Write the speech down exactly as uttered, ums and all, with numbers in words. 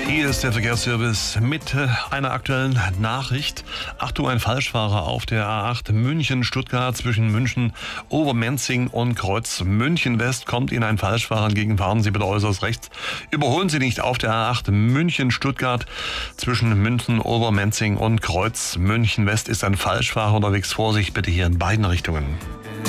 Hier ist der Verkehrsservice mit einer aktuellen Nachricht. Achtung, ein Falschfahrer auf der A acht München-Stuttgart zwischen München, Obermenzing und Kreuz München West kommt Ihnen ein Falschfahrer entgegen. Fahren Sie bitte äußerst rechts. Überholen Sie nicht auf der A acht München-Stuttgart zwischen München, Obermenzing und Kreuz München West ist ein Falschfahrer unterwegs. Vorsicht bitte hier in beiden Richtungen.